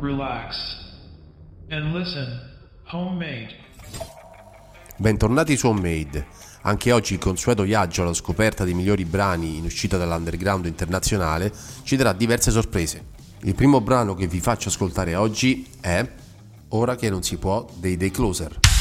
relax, and listen. Homemade. Bentornati su Homemade. Anche oggi il consueto viaggio alla scoperta dei migliori brani in uscita dall'underground internazionale ci darà diverse sorprese. Il primo brano che vi faccio ascoltare oggi è Ora che non si può dei The Closer.